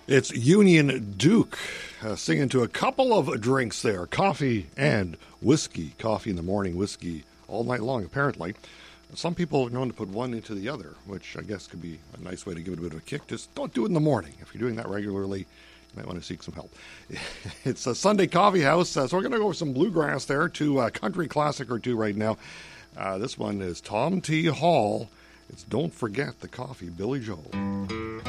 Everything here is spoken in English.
It's Union Duke singing to a couple of drinks there. Coffee and whiskey. Coffee in the morning, whiskey all night long, apparently. Some people are known to put one into the other, which I guess could be a nice way to give it a bit of a kick. Just don't do it in the morning. If you're doing that regularly, you might want to seek some help. It's a Sunday Coffee House, so we're going to go with some bluegrass there to a country classic or two right now. This one is Tom T. Hall. It's Don't Forget the Coffee, Billy Joel.